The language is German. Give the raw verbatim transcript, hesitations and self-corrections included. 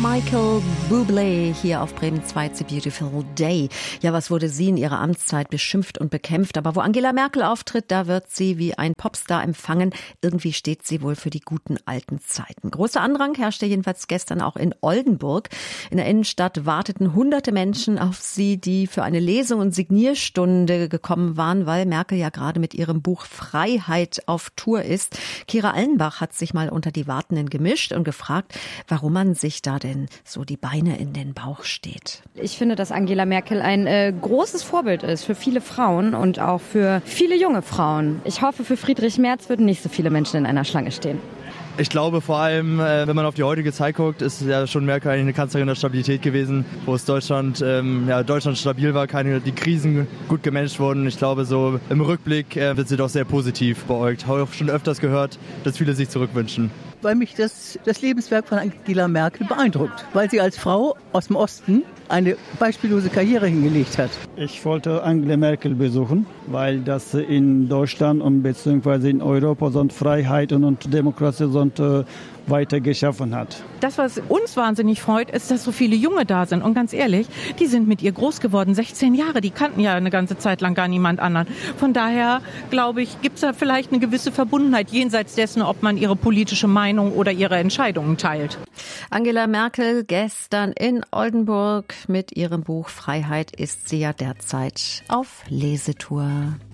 Michael Bublé hier auf Bremen zwei, It's a Beautiful Day. Ja, was wurde sie in ihrer Amtszeit beschimpft und bekämpft? Aber wo Angela Merkel auftritt, da wird sie wie ein Popstar empfangen. Irgendwie steht sie wohl für die guten alten Zeiten. Großer Andrang herrschte jedenfalls gestern auch in Oldenburg. In der Innenstadt warteten hunderte Menschen auf sie, die für eine Lesung und Signierstunde gekommen waren, weil Merkel ja gerade mit ihrem Buch Freiheit auf Tour ist. Kira Allenbach hat sich mal unter die Wartenden gemischt und gefragt, warum man sich da denn so die Beine in den Bauch steht. Ich finde, dass Angela Merkel ein äh, großes Vorbild ist für viele Frauen und auch für viele junge Frauen. Ich hoffe, für Friedrich Merz würden nicht so viele Menschen in einer Schlange stehen. Ich glaube vor allem, wenn man auf die heutige Zeit guckt, ist ja schon Merkel eigentlich eine Kanzlerin der Stabilität gewesen, wo es Deutschland, ähm, ja, Deutschland stabil war, keine, die Krisen gut gemanagt wurden. Ich glaube, so im Rückblick äh, wird sie doch sehr positiv beäugt. Habe auch schon öfters gehört, dass viele sich zurückwünschen. Weil mich das, das Lebenswerk von Angela Merkel beeindruckt, weil sie als Frau aus dem Osten eine beispiellose Karriere hingelegt hat. Ich wollte Angela Merkel besuchen, weil das in Deutschland und beziehungsweise in Europa so Freiheit und Demokratie so weiter geschaffen hat. Das, was uns wahnsinnig freut, ist, dass so viele Junge da sind. Und ganz ehrlich, die sind mit ihr groß geworden, sechzehn Jahre. Die kannten ja eine ganze Zeit lang gar niemand anderen. Von daher, glaube ich, gibt es da vielleicht eine gewisse Verbundenheit, jenseits dessen, ob man ihre politische Meinung oder ihre Entscheidungen teilt. Angela Merkel gestern in Oldenburg mit ihrem Buch Freiheit ist sie ja derzeit auf Lesetour.